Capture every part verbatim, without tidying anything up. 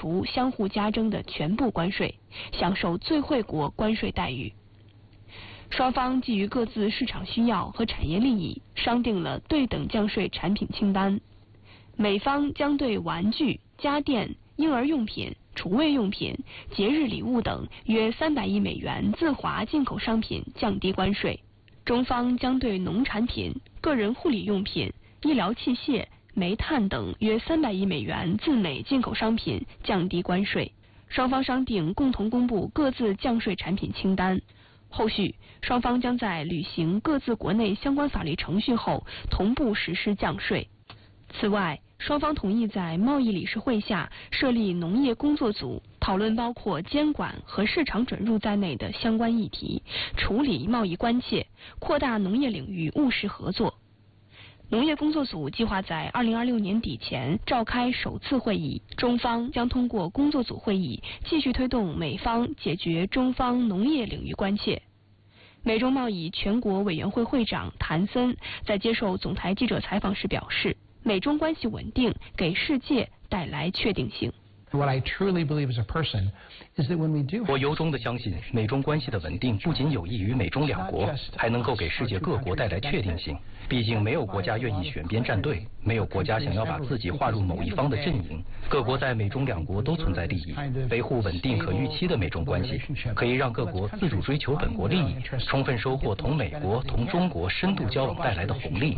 除相互加征的全部关税，享受最惠国关税待遇。双方基于各自市场需要和产业利益，商定了对等降税产品清单。美方将对玩具、家电、婴儿用品、厨卫用品、节日礼物等约三百亿美元自华进口商品降低关税，中方将对农产品、个人护理用品、医疗器械、煤炭等约三百亿美元自美进口商品降低关税。双方商定共同公布各自降税产品清单。后续双方将在履行各自国内相关法律程序后同步实施降税。此外，双方同意在贸易理事会下设立农业工作组，讨论包括监管和市场准入在内的相关议题，处理贸易关切，扩大农业领域务实合作。农业工作组计划在二零二六年底前召开首次会议，中方将通过工作组会议继续推动美方解决中方农业领域关切。美中贸易全国委员会会长谭森在接受总台记者采访时表示，美中关系稳定给世界带来确定性。 What I truly believe as a person is that when we do 我由衷地相信，美中关系的稳定不仅有益于美中两国，还能够给世界各国带来确定性。毕竟没有国家愿意选边站队，没有国家想要把自己划入某一方的阵营。各国在美中两国都存在利益，维护稳定可预期的美中关系，可以让各国自主追求本国利益，充分收获同美国、同中国深度交往带来的红利。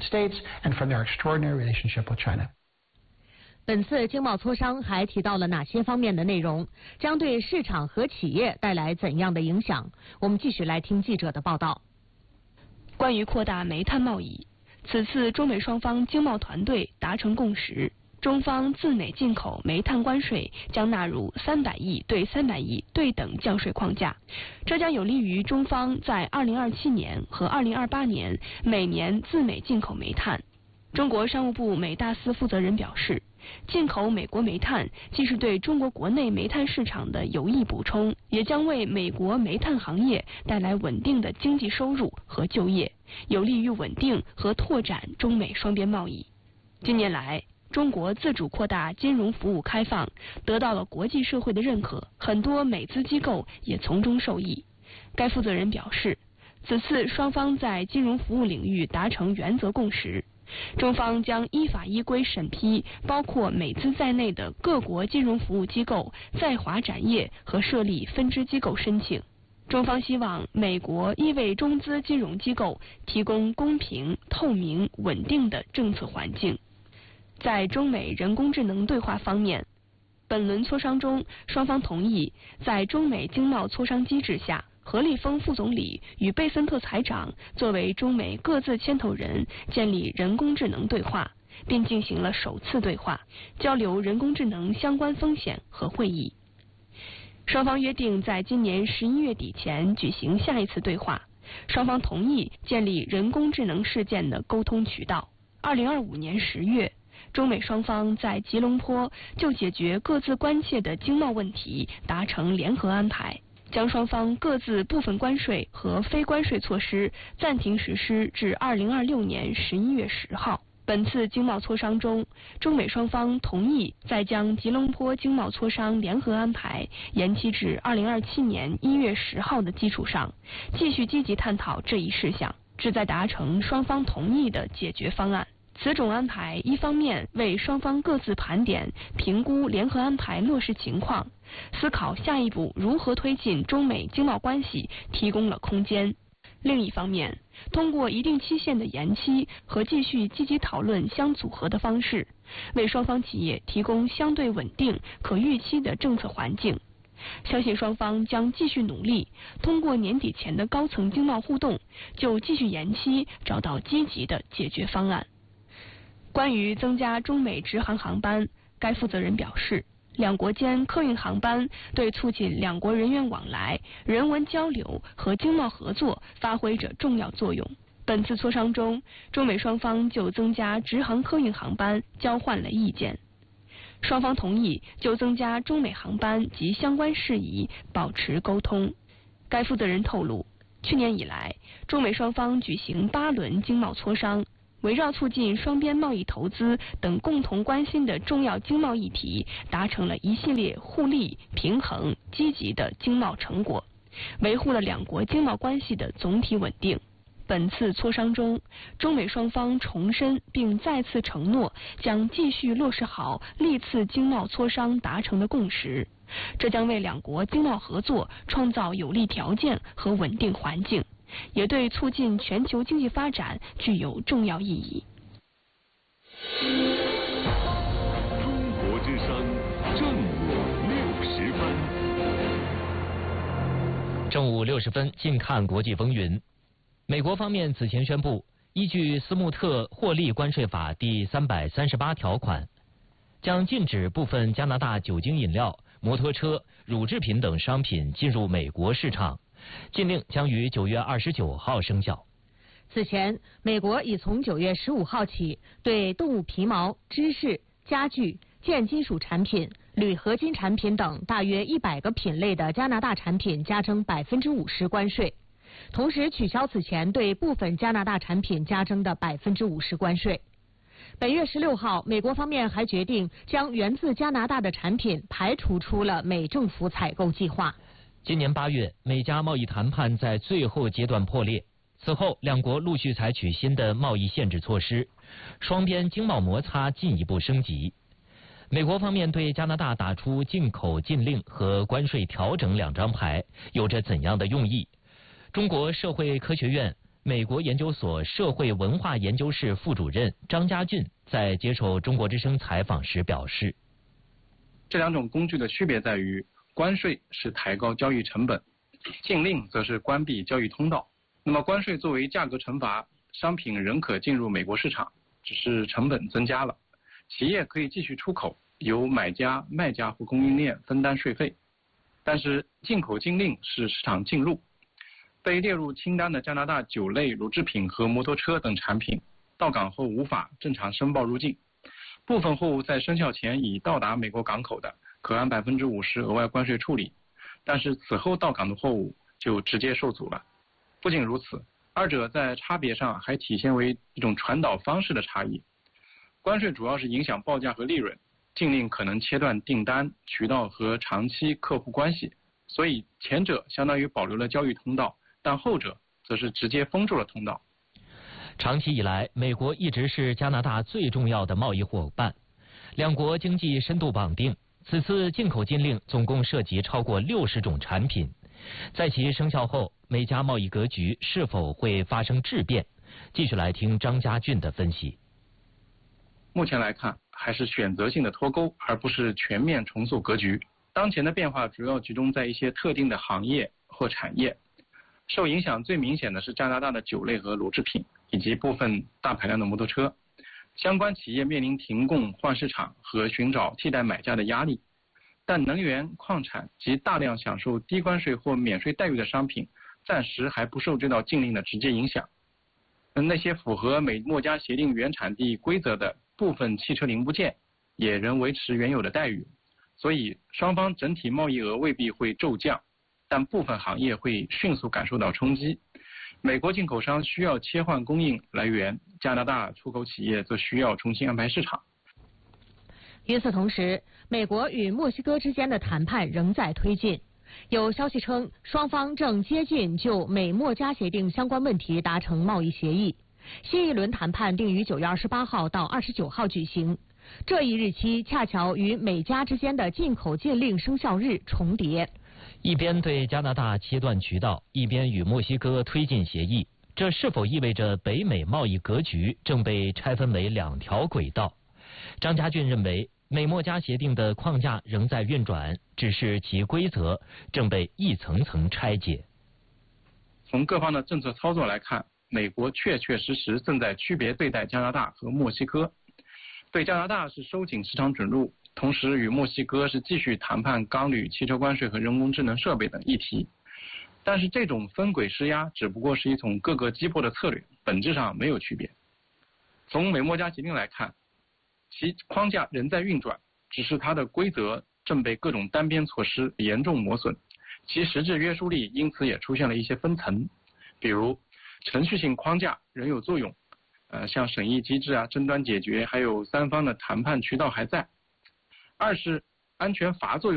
本次经贸磋商还提到了哪些方面的内容？将对市场和企业带来怎样的影响？我们继续来听记者的报道。 关于扩大煤炭贸易，此次中美双方经贸团队达成共识，中方自美进口煤炭关税将纳入三百亿对三百亿对等降税框架，这将有利于中方在二零二七年和二零二八年每年自美进口煤炭。中国商务部美大司负责人表示，进口美国煤炭既是对中国国内煤炭市场的有益补充，也将为美国煤炭行业带来稳定的经济收入和就业，有利于稳定和拓展中美双边贸易。近年来，中国自主扩大金融服务开放，得到了国际社会的认可，很多美资机构也从中受益。该负责人表示，此次双方在金融服务领域达成原则共识，中方将依法依规审批包括美资在内的各国金融服务机构在华展业和设立分支机构申请。中方希望美国亦为中资金融机构提供公平、透明、稳定的政策环境。在中美人工智能对话方面，本轮磋商中，双方同意在中美经贸磋商机制下，何立峰副总理与贝森特财长作为中美各自牵头人建立人工智能对话，并进行了首次对话，交流人工智能相关风险和会议。双方约定在今年十一月底前举行下一次对话，双方同意建立人工智能事件的沟通渠道。二零二五年十月，中美双方在吉隆坡就解决各自关切的经贸问题达成联合安排，将双方各自部分关税和非关税措施暂停实施至二零二六年十一月十号。本次经贸磋商中，中美双方同意再将吉隆坡经贸磋商联合安排延期至二零二七年一月十号的基础上，继续积极探讨这一事项，旨在达成双方同意的解决方案。此种安排一方面为双方各自盘点、评估联合安排落实情况，思考下一步如何推进中美经贸关系提供了空间；另一方面，通过一定期限的延期和继续积极讨论相组合的方式，为双方企业提供相对稳定、可预期的政策环境。相信双方将继续努力，通过年底前的高层经贸互动，就继续延期找到积极的解决方案。关于增加中美直航航班，该负责人表示，两国间客运航班对促进两国人员往来、人文交流和经贸合作发挥着重要作用。本次磋商中，中美双方就增加直航客运航班交换了意见，双方同意就增加中美航班及相关事宜保持沟通。该负责人透露，去年以来，中美双方举行八轮经贸磋商， 围绕促进双边贸易投资等共同关心的重要经贸议题，达成了一系列互利、平衡、积极的经贸成果，维护了两国经贸关系的总体稳定。本次磋商中，中美双方重申并再次承诺将继续落实好历次经贸磋商达成的共识，这将为两国经贸合作创造有利条件和稳定环境，也对促进全球经济发展具有重要意义。 中国之声正午六十分。 正午六十分，近看国际风云。美国方面此前宣布，依据斯穆特获利关税法第三百三十八条款，将禁止部分加拿大酒精饮料、摩托车、乳制品等商品进入美国市场。禁令将于九月二十九号生效。 此前，美国已从九月十五号起对动物皮毛、芝士、家具、建金属产品、铝合金产品等大约一百个品类的加拿大产品加征百分之五十关税，同时取消此前对部分加拿大产品加征的百分之五十关税。本月十六号，美国方面还决定将源自加拿大的产品排除出了美政府采购计划。 今年八月，美加贸易谈判在最后阶段破裂。此后，两国陆续采取新的贸易限制措施，双边经贸摩擦进一步升级。美国方面对加拿大打出进口禁令和关税调整两张牌，有着怎样的用意？中国社会科学院美国研究所社会文化研究室副主任张家俊在接受中国之声采访时表示， 这两种工具的区别在于，关税是抬高交易成本，禁令则是关闭交易通道。那么关税作为价格惩罚，商品仍可进入美国市场，只是成本增加了。企业可以继续出口，由买家、卖家或供应链分担税费。但是进口禁令是市场禁入，被列入清单的加拿大酒类、乳制品和摩托车等产品，到港后无法正常申报入境。部分货物在生效前已到达美国港口的，可按百分之五十额外关税处理，但是此后到港的货物就直接受阻了。不仅如此，二者在差别上还体现为一种传导方式的差异。关税主要是影响报价和利润，禁令可能切断订单、渠道和长期客户关系，所以前者相当于保留了交易通道，但后者则是直接封住了通道。 长期以来，美国一直是加拿大最重要的贸易伙伴，两国经济深度绑定。此次进口禁令总共涉及超过六十种产品，在其生效后，美加贸易格局是否会发生质变？继续来听张家俊的分析。 目前来看，还是选择性的脱钩，而不是全面重塑格局。当前的变化主要集中在一些特定的行业或产业，受影响最明显的是加拿大的酒类和乳制品，以及部分大排量的摩托车。相关企业面临停供、换市场和寻找替代买家的压力，但能源、矿产及大量享受低关税或免税待遇的商品，暂时还不受这道禁令的直接影响。那些符合美墨加协定原产地规则的部分汽车零部件，也仍维持原有的待遇，所以双方整体贸易额未必会骤降，但部分行业会迅速感受到冲击。美国进口商需要切换供应来源，加拿大出口企业则需要重新安排市场。 与此同时，美国与墨西哥之间的谈判仍在推进。有消息称，双方正接近就美墨加协定相关问题达成贸易协议。新一轮谈判定于九月二十八号到二十九号举行，这一日期恰巧与美加之间的进口禁令生效日重叠。 一边对加拿大切断渠道，一边与墨西哥推进协议，这是否意味着北美贸易格局正被拆分为两条轨道？张家俊认为，美墨加协定的框架仍在运转，只是其规则正被一层层拆解。 从各方的政策操作来看，美国确确实实正在区别对待加拿大和墨西哥。对加拿大是收紧市场准入，同时与墨西哥是继续谈判钢铝、汽车关税和人工智能设备等议题。但是这种分轨施压只不过是一种各个击破的策略，本质上没有区别。从美墨加协定来看，其框架仍在运转，只是它的规则正被各种单边措施严重磨损，其实质约束力因此也出现了一些分层。比如程序性框架仍有作用， 呃，像审议机制啊、争端解决，还有三方的谈判渠道还在。二是安全阀作用。